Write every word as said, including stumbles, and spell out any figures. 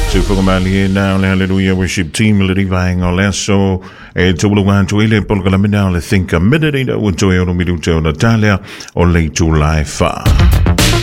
Tu whakamali e nā le hallelujah worship team le rivang o le so e tūluan tu ile polka la mina le think a minute ina o toi o miru te o Natalia o le tu life.